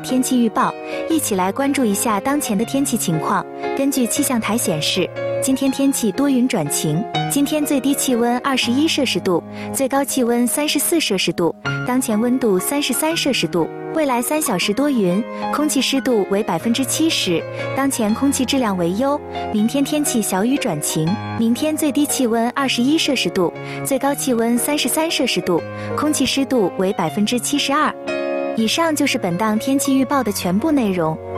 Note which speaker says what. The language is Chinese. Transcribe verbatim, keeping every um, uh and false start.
Speaker 1: 天气预报，一起来关注一下当前的天气情况。根据气象台显示，今天天气多云转晴，今天最低气温二十一摄氏度，最高气温三十四摄氏度，当前温度三十三摄氏度。未来三小时多云，空气湿度为百分之七十，当前空气质量为优。明天天气小雨转晴，明天最低气温二十一摄氏度，最高气温三十三摄氏度，空气湿度为百分之七十二。以上就是本档天气预报的全部内容。